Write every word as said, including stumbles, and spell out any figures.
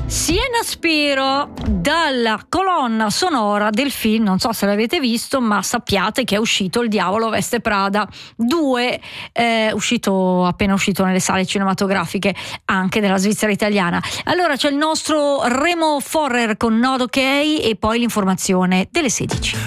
Siena Spiro, dalla colonna sonora del film, non so se l'avete visto, ma sappiate che è uscito Il diavolo veste Prada due, eh, uscito appena uscito nelle sale cinematografiche anche della Svizzera italiana. Allora c'è il nostro Remo Forrer con Not Ok e poi l'informazione delle sedici.